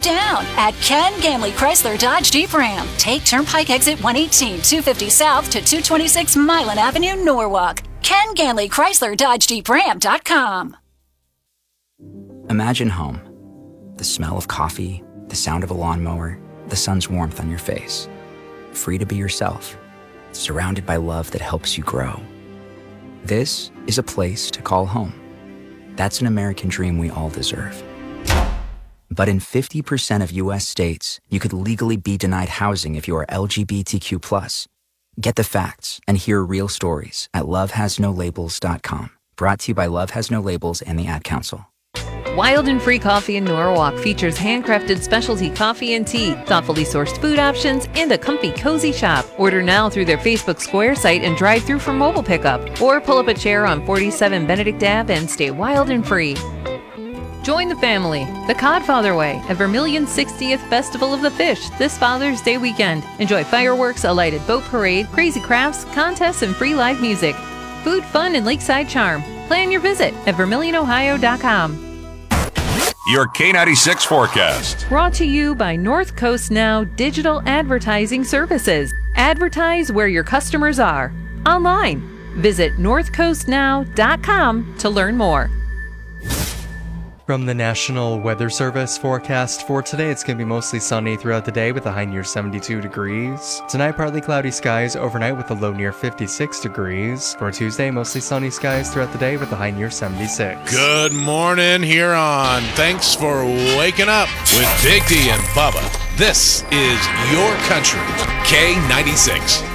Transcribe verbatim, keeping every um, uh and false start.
down at Ken Gamley Chrysler Dodge Jeep Ram. Take Turnpike Exit one eighteen, two fifty South to two twenty-six Milan Avenue, Norwalk. Ken Gamley Chrysler Dodge Jeep Ram dot com. Imagine home. The smell of coffee, the sound of a lawnmower, the sun's warmth on your face. Free to be yourself, surrounded by love that helps you grow. This is a place to call home. That's an American dream we all deserve. But in fifty percent of U S states, you could legally be denied housing if you are L G B T Q plus. Get the facts and hear real stories at love has no labels dot com. Brought to you by Love Has No Labels and the Ad Council. Wild and Free Coffee in Norwalk features handcrafted specialty coffee and tea, thoughtfully sourced food options, and a comfy, cozy shop. Order now through their Facebook Square site and drive through for mobile pickup. Or pull up a chair on forty-seven Benedict Ave and stay wild and free. Join the family, the Codfather Way, at Vermilion's sixtieth Festival of the Fish this Father's Day weekend. Enjoy fireworks, a lighted boat parade, crazy crafts, contests, and free live music. Food, fun, and lakeside charm. Plan your visit at vermilion ohio dot com. Your K ninety-six forecast. Brought to you by North Coast Now Digital Advertising Services. Advertise where your customers are. Online. Visit north coast now dot com to learn more. From the National Weather Service forecast for today, it's going to be mostly sunny throughout the day with a high near seventy-two degrees. Tonight, partly cloudy skies overnight with a low near fifty-six degrees. For Tuesday, mostly sunny skies throughout the day with a high near seventy-six. Good morning, Huron. Thanks for waking up with Big D and Bubba. This is your country, K ninety-six.